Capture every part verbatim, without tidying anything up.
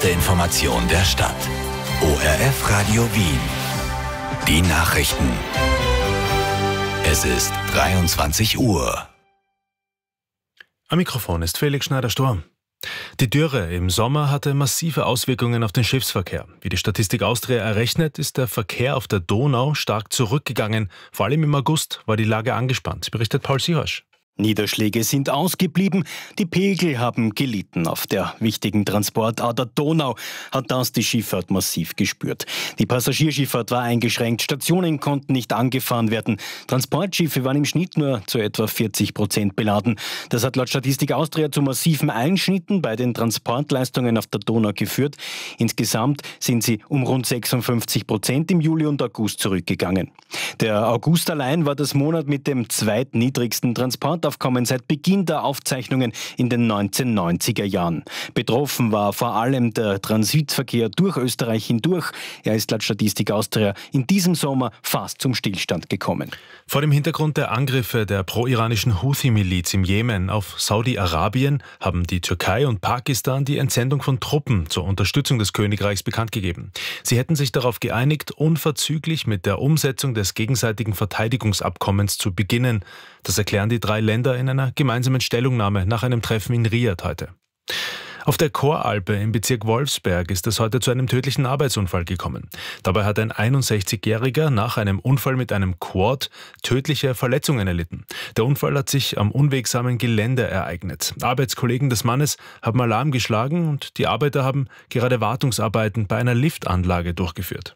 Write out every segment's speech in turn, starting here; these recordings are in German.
Der Information der Stadt. O R F Radio Wien. Die Nachrichten. Es ist dreiundzwanzig Uhr. Am Mikrofon ist Felix Schneider-Sturm. Die Dürre im Sommer hatte massive Auswirkungen auf den Schiffsverkehr. Wie die Statistik Austria errechnet, ist der Verkehr auf der Donau stark zurückgegangen. Vor allem im August war die Lage angespannt, berichtet Paul Siehasch. Niederschläge sind ausgeblieben, die Pegel haben gelitten. Auf der wichtigen Transportader Donau hat das die Schifffahrt massiv gespürt. Die Passagierschifffahrt war eingeschränkt, Stationen konnten nicht angefahren werden. Transportschiffe waren im Schnitt nur zu etwa vierzig Prozent beladen. Das hat laut Statistik Austria zu massiven Einschnitten bei den Transportleistungen auf der Donau geführt. Insgesamt sind sie um rund sechsundfünfzig Prozent im Juli und August zurückgegangen. Der August allein war das Monat mit dem zweitniedrigsten Transportaufkommen seit Beginn der Aufzeichnungen in den neunzehnhundertneunziger Jahren. Betroffen war vor allem der Transitverkehr durch Österreich hindurch. Er ist laut Statistik Austria in diesem Sommer fast zum Stillstand gekommen. Vor dem Hintergrund der Angriffe der pro-iranischen Houthi-Miliz im Jemen auf Saudi-Arabien haben die Türkei und Pakistan die Entsendung von Truppen zur Unterstützung des Königreichs bekannt gegeben. Sie hätten sich darauf geeinigt, unverzüglich mit der Umsetzung des gegenseitigen Verteidigungsabkommens zu beginnen. Das erklären die drei Länder in einer gemeinsamen Stellungnahme nach einem Treffen in Riad heute. Auf der Choralpe im Bezirk Wolfsberg ist es heute zu einem tödlichen Arbeitsunfall gekommen. Dabei hat ein einundsechzigjähriger nach einem Unfall mit einem Quad tödliche Verletzungen erlitten. Der Unfall hat sich am unwegsamen Gelände ereignet. Arbeitskollegen des Mannes haben Alarm geschlagen und die Arbeiter haben gerade Wartungsarbeiten bei einer Liftanlage durchgeführt.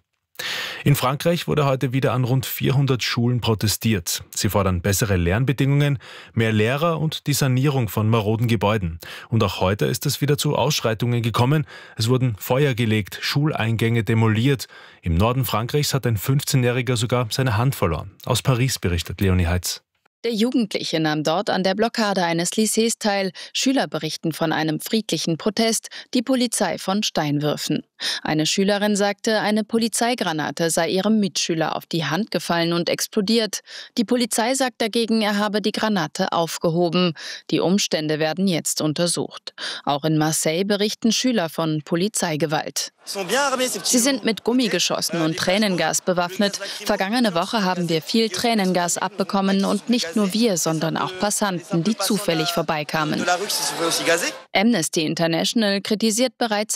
In Frankreich wurde heute wieder an rund vierhundert Schulen protestiert. Sie fordern bessere Lernbedingungen, mehr Lehrer und die Sanierung von maroden Gebäuden. Und auch heute ist es wieder zu Ausschreitungen gekommen. Es wurden Feuer gelegt, Schuleingänge demoliert. Im Norden Frankreichs hat ein fünfzehnjähriger sogar seine Hand verloren. Aus Paris berichtet Leonie Heitz. Der Jugendliche nahm dort an der Blockade eines Lycées teil. Schüler berichten von einem friedlichen Protest, die Polizei von Steinwürfen. Eine Schülerin sagte, eine Polizeigranate sei ihrem Mitschüler auf die Hand gefallen und explodiert. Die Polizei sagt dagegen, er habe die Granate aufgehoben. Die Umstände werden jetzt untersucht. Auch in Marseille berichten Schüler von Polizeigewalt. Sie sind mit Gummigeschossen und Tränengas bewaffnet. Vergangene Woche haben wir viel Tränengas abbekommen und nicht nur wir, sondern auch Passanten, die zufällig vorbeikamen. Amnesty International kritisiert bereits